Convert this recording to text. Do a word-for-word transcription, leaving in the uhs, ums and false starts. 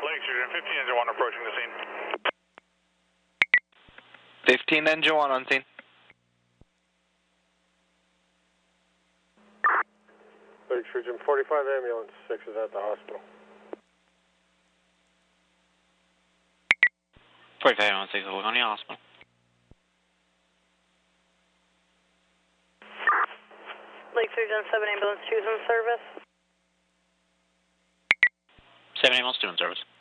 Lake Surgeon, fifteen engine one approaching the scene. fifteen engine one on scene. Lake Surgeon, forty-five ambulance, six is at the hospital. forty-five ambulance, six is at the hospital. Lake Surgeon, seven ambulance, two is in service. seven ambulance, two in service.